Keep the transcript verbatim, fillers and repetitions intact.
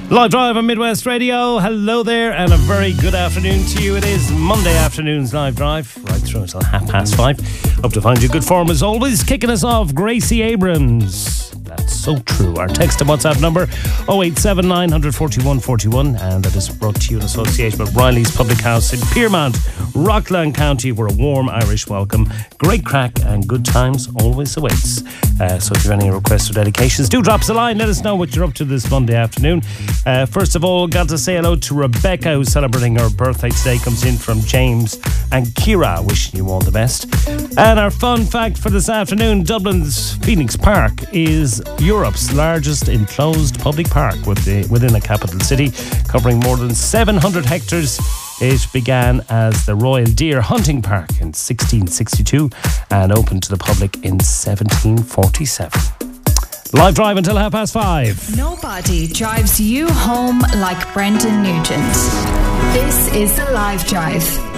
Live Drive on Midwest Radio. Hello there and a very good afternoon to you. It is Monday afternoon's Live Drive, right through until half past five. Hope to find you good form as always. Kicking us off, Gracie Abrams. That's so true. Our text and WhatsApp number oh eight seven nine four one four one, and that is brought to you in association with Riley's Public House in Piermont, Rockland County, where a warm Irish welcome, great crack and good times always awaits. Uh, so if you have any requests or dedications, do drop us a line. Let us know what you're up to this Monday afternoon. Uh, first of all, got to say hello to Rebecca, who's celebrating her birthday today. Comes in from James and Kira, wishing you all the best. And our fun fact for this afternoon, Dublin's Phoenix Park is Europe's largest enclosed public park within a capital city, covering more than seven hundred hectares. It began as the Royal Deer Hunting Park in sixteen sixty-two and opened to the public in seventeen forty-seven. Live Drive until half past five. Nobody drives you home like Brendan Nugent. This is the Live Drive.